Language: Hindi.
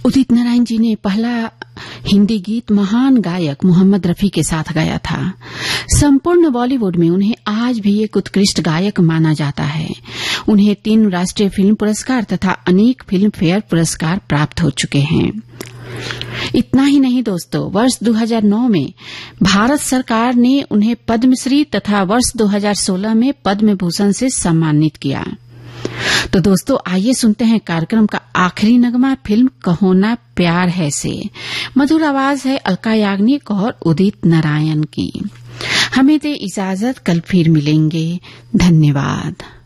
उदित नारायण जी ने पहला हिंदी गीत महान गायक मोहम्मद रफी के साथ गाया था। संपूर्ण बॉलीवुड में उन्हें आज भी एक उत्कृष्ट गायक माना जाता है। उन्हें 3 राष्ट्रीय फिल्म पुरस्कार तथा अनेक फिल्म फेयर पुरस्कार प्राप्त हो चुके हैं। इतना ही नहीं दोस्तों, वर्ष 2009 में भारत सरकार ने उन्हें पद्मश्री तथा वर्ष 2016 में पद्म भूषण से सम्मानित किया। तो दोस्तों आइए सुनते हैं कार्यक्रम का आखिरी नगमा फिल्म कहो ना प्यार है से। मधुर आवाज है अलका याग्निक और उदित नारायण की। हमें दे इजाजत, कल फिर मिलेंगे। धन्यवाद।